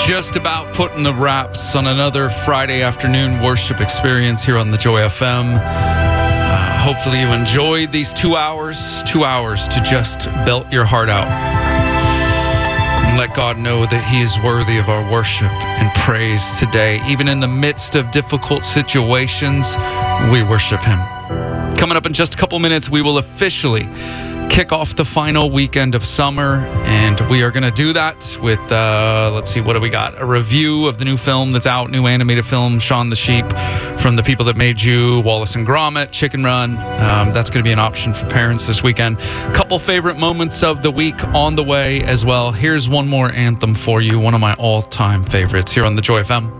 just about putting the wraps on another Friday afternoon worship experience here on the Joy FM. Hopefully you enjoyed these 2 hours to just belt your heart out and let God know that He is worthy of our worship and praise today. Even in the midst of difficult situations, we worship Him. Coming up in just a couple minutes, we will officially kick off the final weekend of summer, and we are going to do that with, let's see, what do we got? A review of the new film that's out, new animated film, Shaun the Sheep, from the people that made you, Wallace and Gromit, Chicken Run. That's going to be an option for parents this weekend. Couple favorite moments of the week on the way as well. Here's one more anthem for you, one of my all-time favorites here on the Joy FM.